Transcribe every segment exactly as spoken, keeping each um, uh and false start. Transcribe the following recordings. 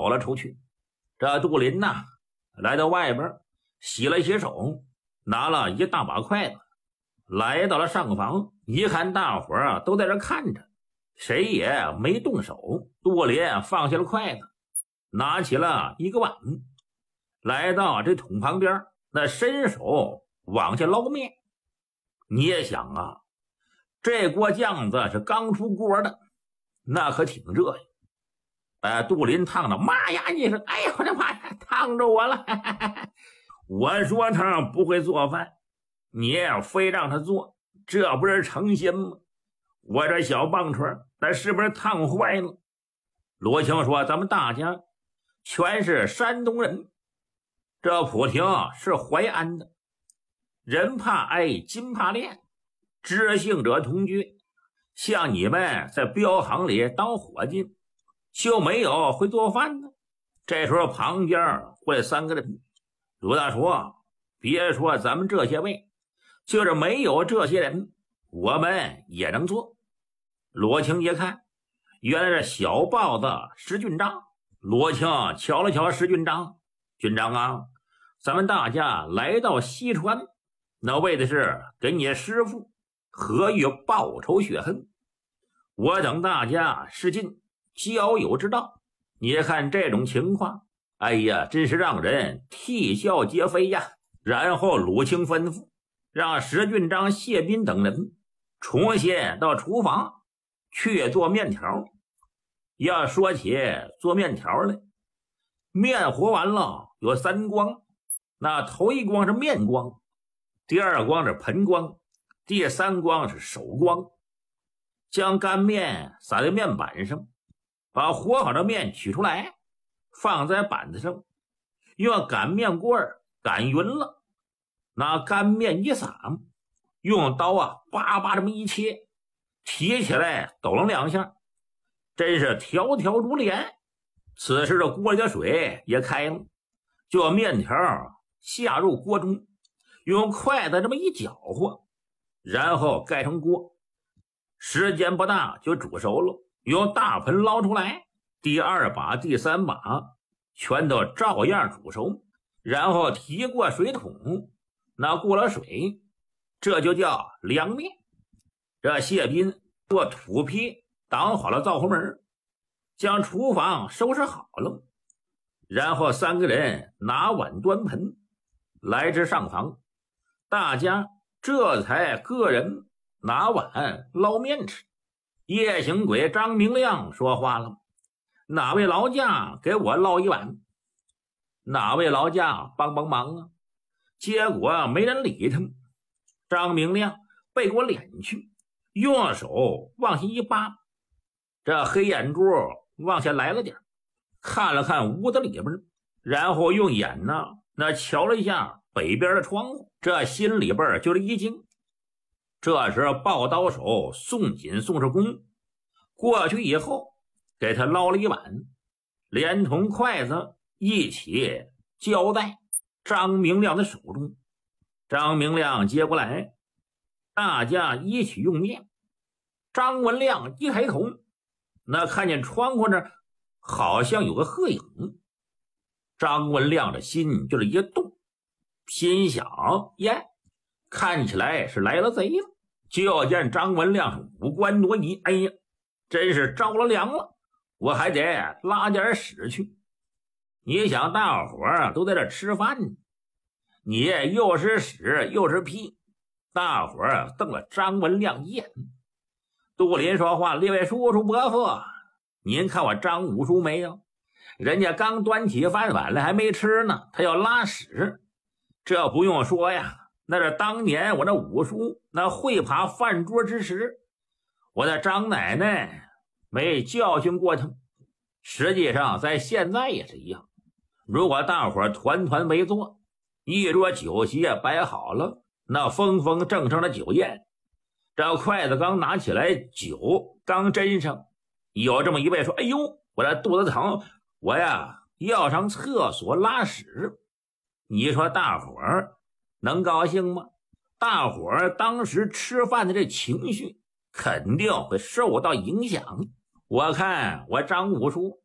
跑了出去。这杜林呐，来到外边洗了洗手，拿了一大把筷子，来到了上房，一看大伙儿都在这看着，谁也没动手。杜林放下了筷子，拿起了一个碗，来到这桶旁边，那伸手往下捞面。你也想啊，这锅酱子是刚出锅的，那可挺热呀。呃，杜林烫的，妈呀！你是，哎呀，我的妈呀，烫着我了！我说他不会做饭，你也非让他做，这不是成心吗？我这小棒槌那是不是烫坏了？罗青说：“咱们大家全是山东人，这普亭是淮安的，人怕挨，金怕练，知性者同居。像你们在镖行里当伙计，就没有会做饭的。”这时候旁边过来三个人，罗大说：“别说咱们这些位，就是没有这些人，我们也能做。”罗青一看，原来是小豹子石俊章。罗青瞧了瞧石俊章：“俊章啊，咱们大家来到西川，那为的是给你师父何玉报仇雪恨。我等大家是尽交友之道，你看这种情况，哎呀，真是让人啼笑皆非呀。”然后鲁青吩咐让石俊章、谢斌等人重新到厨房去做面条。要说起做面条来，面和完了有三光，那头一光是面光，第二光是盆光，第三光是手光。将干面撒在面板上，把和好的面取出来，放在板子上，用擀面棍擀匀了，拿干面一撒，用刀啊叭叭这么一切，提起来抖了两下，真是条条如莲。此时这锅里的水也开了，就把面条下入锅中，用筷子这么一搅和，然后盖上锅，时间不大就煮熟了。用大盆捞出来，第二把第三把全都照样煮熟，然后提过水桶，拿过了水，这就叫凉面。这谢斌做土坯挡好了灶火门，将厨房收拾好了，然后三个人拿碗端盆来至上房，大家这才个人拿碗捞面吃。夜行鬼张明亮说话了：“哪位劳驾给我捞一碗？哪位劳驾帮帮忙啊？”结果没人理他。张明亮背过脸去，用手往下一扒，这黑眼珠往下来了点，看了看屋子里边，然后用眼呢那瞧了一下北边的窗户，这心里边就是一惊。这时抱刀手宋锦宋世公过去以后，给他捞了一碗，连同筷子一起交在张明亮的手中。张明亮接过来，大家一起用面。张文亮一抬头，那看见窗户那好像有个鹤影。张文亮的心就是一动，心想：耶，看起来是来了贼了。就见张文亮是五官挪移，哎呀，真是着了凉了，我还得拉点屎去。你想大伙儿都在这吃饭呢，你又是屎又是屁，大伙儿瞪了张文亮一眼。杜林说话：“列位叔叔伯父，您看我张五叔没有？人家刚端起饭碗来还没吃呢，他要拉屎。这不用说呀，那是当年我那五叔那会爬饭桌之时，我的张奶奶没教训过他。实际上在现在也是一样，如果大伙团团围坐，一桌酒席也摆好了，那风风正正的酒宴，这筷子刚拿起来，酒刚斟上，有这么一位说：“哎呦，我这肚子疼，我呀要上厕所拉屎。”你说大伙儿能高兴吗？大伙儿当时吃饭的这情绪肯定会受到影响。我看我张五叔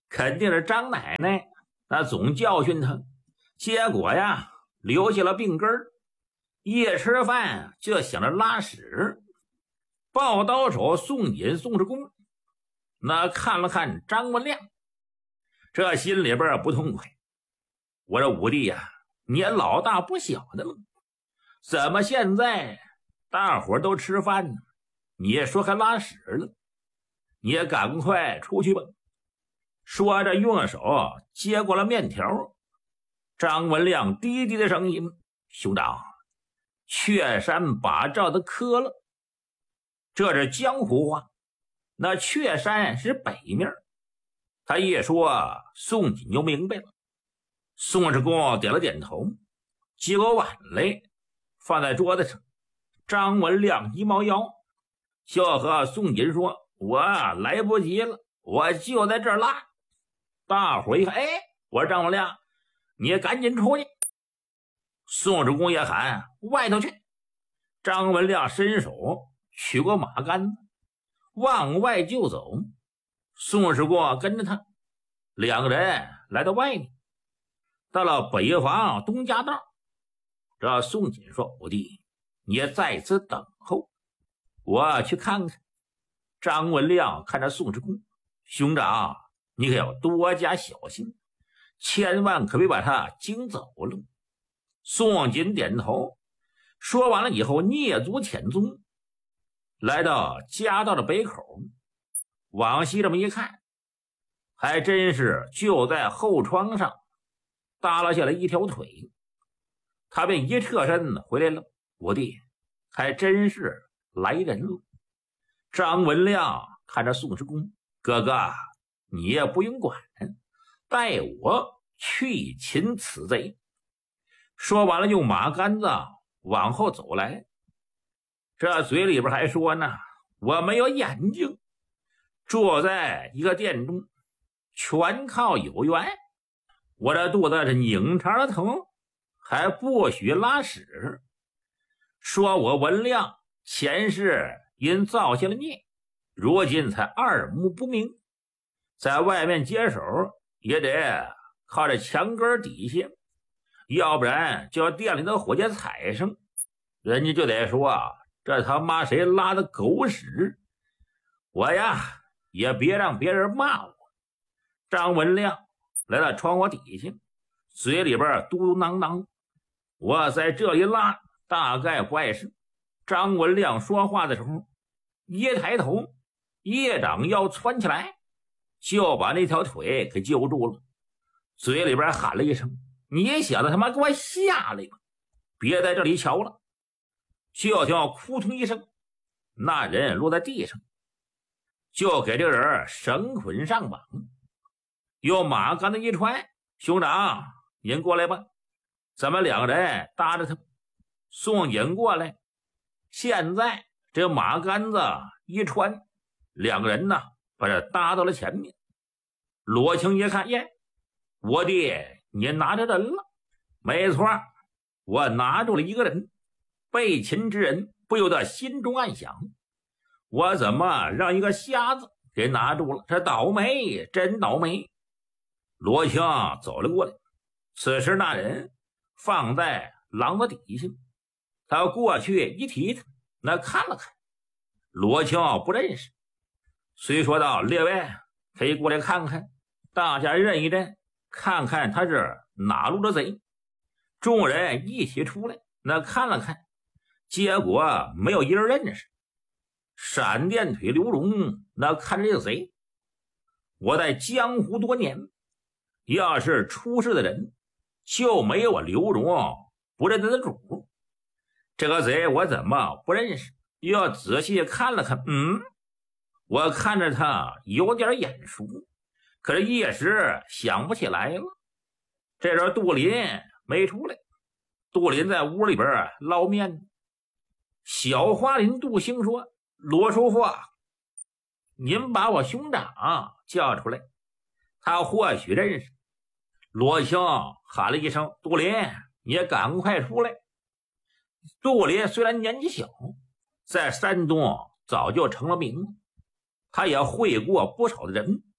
肯定是张奶奶那总教训他，结果呀留下了病根儿，一吃饭就想着拉屎。抱刀手宋锦、宋世公那看了看张文亮，这心里边不痛快。我这五弟呀、啊，你也老大不小的了，怎么现在大伙都吃饭呢？你也说还拉屎了？你也赶快出去吧。说着用手接过了面条。张文亮低低的声音：兄长，雀山把赵子磕了。这是江湖话，那雀山是北面。他一说，宋锦就明白了。宋世公点了点头，接过碗来放在桌子上。张文亮一猫腰，就和宋锦说：我来不及了，我就在这儿拉。大伙一看，哎，我说张文亮，你赶紧出去。宋世公也喊外头去。张文亮伸手取过马杆子，往外就走。宋世公跟着他，两个人来到外面，到了北房东家道。这宋锦说：五弟，你也在此等候，我去看看。张文亮看着宋世公：兄长，你可要多加小心，千万可别把他惊走了。宋锦点头，说完了以后蹑足潜踪，来到家道的北口，往西这么一看，还真是就在后窗上耷拉下来一条腿。他便一侧身回来了：我弟，还真是来人了。张文亮看着宋世公：哥哥，你也不用管，带我去擒此贼。说完了，用马杆子往后走来，这嘴里边还说呢：我没有眼睛，住在一个店中，全靠有缘。我这肚子是拧肠的疼，还不许拉屎。说我文亮前世因造下了孽，如今才二目不明，在外面接手也得靠着墙根底下，要不然叫店里的伙计踩上，人家就得说这他妈谁拉的狗屎。我呀也别让别人骂我。张文亮来到窗户底下，嘴里边嘟嘟囔囔：我在这里拉，大概不碍事。张文亮说话的时候一抬头，一掌要窜起来，就把那条腿给揪住了，嘴里边喊了一声：你小子他妈给我下来吧，别在这里瞧了。就听扑通一声，那人落在地上，就给这个人绳捆上绑，用马杆子一穿：兄长，您过来吧。咱们两个人搭着他，宋锦过来。现在这马杆子一穿，两个人呢把这搭到了前面。罗青一看，耶，我弟你拿着人了。没错，我拿住了一个人。被擒之人不由得心中暗想：我怎么让一个瞎子给拿住了？这倒霉，真倒霉。罗青走了过来，此时那人放在廊子底下，他过去一提他，那看了看，罗青不认识，虽说道：列位可以过来看看，大家认一认，看看他是哪路的贼。众人一起出来，那看了看，结果没有一人认识。闪电腿刘荣那看着这个贼，我在江湖多年，要是出事的人就没有我刘荣不认得的主。这个贼我怎么不认识？要仔细看了看，嗯，我看着他有点眼熟，可是一时想不起来了。这时候杜林没出来，杜林在屋里边捞面。小花林杜兴说：罗叔父，您把我兄长叫出来，他或许认识。罗青喊了一声：杜林，你也赶快出来。杜林虽然年纪小，在山东早就成了名，他也会过不少的人，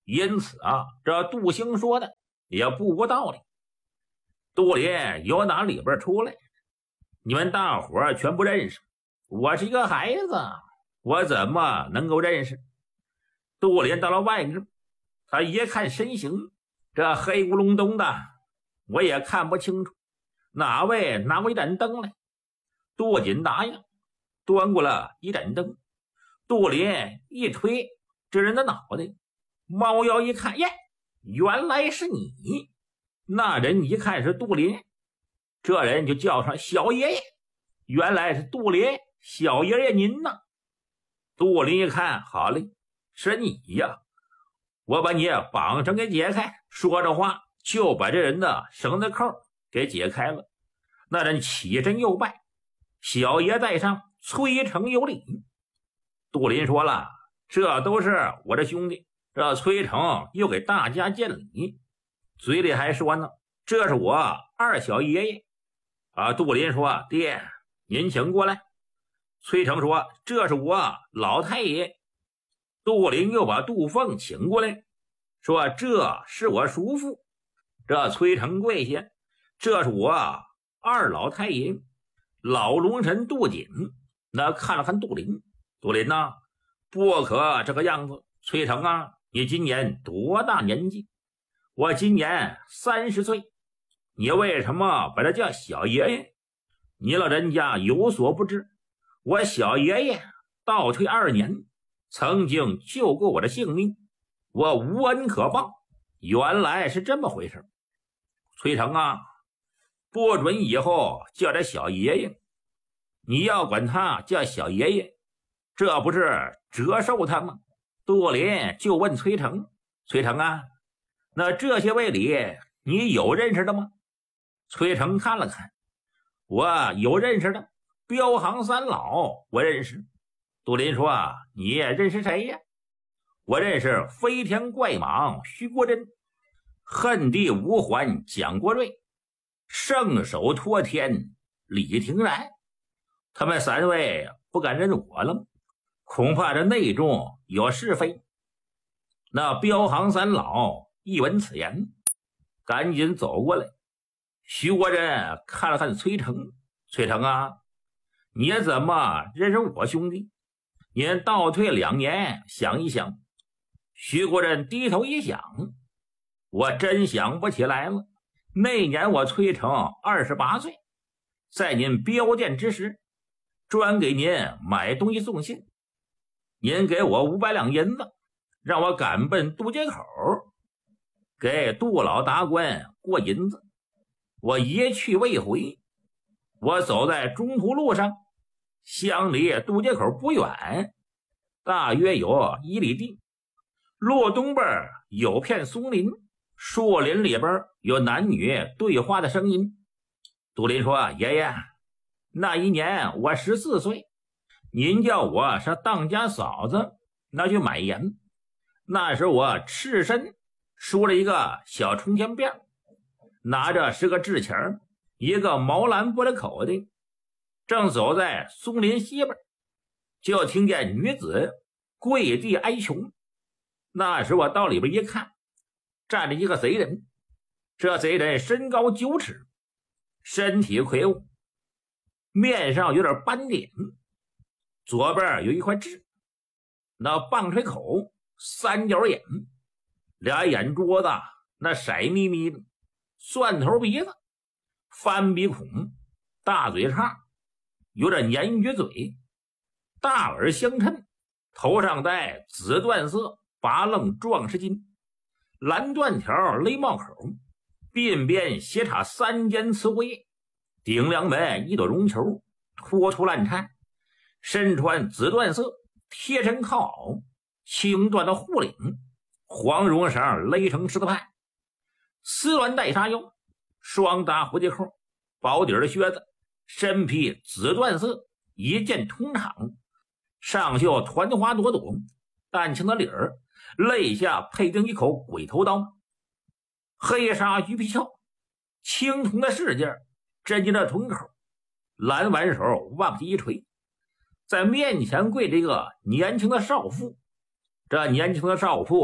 因此啊，这杜兴说的也不无道理。杜林由哪里边出来？你们大伙全不认识，我是一个孩子，我怎么能够认识？杜林到了外面，他一看身形，这黑咕隆咚的，我也看不清楚。哪位拿过一盏灯来？杜锦答应，端过了一盏灯。杜林一推这人的脑袋，猫腰一看，耶，原来是你。那人一看是杜林，这人就叫上小爷爷，原来是杜林，小爷爷您呢？杜林一看，好嘞，是你呀，我把你绑绳给解开。说着话就把这人的绳子扣给解开了。那人起身又拜，小爷在上，崔成有礼。杜林说了，这都是我的兄弟。这崔成又给大家见礼，嘴里还说呢，这是我二小爷爷啊。杜林说，爹您请过来。崔成说，这是我老太爷。杜林又把杜凤请过来，说这是我叔父。这崔成跪下，这是我二老太爷老龙神杜锦。那看了看杜林，杜林呐、啊，不可这个样子。崔成啊，你今年多大年纪？我今年三十岁。你为什么把他叫小爷爷？你老人家有所不知，我小爷爷倒退二年，曾经救过我的性命，我无恩可报。原来是这么回事。崔成啊，不准以后叫他小爷爷，你要管他叫小爷爷，这不是折寿他吗？杜林就问崔成，崔成啊，那这些位里你有认识的吗？崔成看了看，我有认识的，彪行三老我认识。杜林说，你认识谁呀？我认识飞天怪蟒徐国珍，恨地无环蒋国瑞，圣手托天李廷然。他们三位不敢认我了吗？恐怕这内中有是非。那彪行三老一闻此言，赶紧走过来。徐国珍看了看崔成，崔成啊，你怎么认识我兄弟？您倒退两年想一想。徐国珍低头一想，我真想不起来了。那年我崔成二十八岁，在您标见之时，专给您买东西送信，您给我五百两银子，让我赶奔渡街口，给杜老达官过银子。我一去未回，我走在中途路上，乡离渡街口不远，大约有一里地。路东边有片松林，树林里边有男女对话的声音。杜林说，爷爷，那一年我十四岁，您叫我上当家嫂子那去买盐。那时我赤身梳了一个小冲天辫，拿着是个制钱，一个毛蓝玻璃口袋，正走在松林西边，就听见女子跪地哀求。那时我到里边一看，站着一个贼人，这贼人身高九尺，身体魁梧，面上有点斑点，左边有一块痣，那棒槌口，三角眼，俩眼珠子那色眯眯的，蒜头鼻子，翻鼻孔，大嘴叉，有点鲶鱼嘴，大耳相衬，头上戴紫缎色拔楞壮士巾，蓝缎条勒帽口，鬓边斜插三尖刺灰，顶梁门一朵绒球，拖出烂颤，身穿紫缎色贴身靠袄，青缎的护领，黄绒绳勒成十字畔，丝鸾带纱腰，双搭蝴蝶扣，薄底的靴子，身披紫缎色一件通长，上绣团花朵朵，淡青的领儿，肋下配定一口鬼头刀，黑纱鱼皮鞘，青铜的饰件，真金的臀口，蓝挽手往起一垂，在面前跪着一个年轻的少妇。这年轻的少妇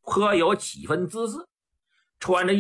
颇有几分姿色，穿着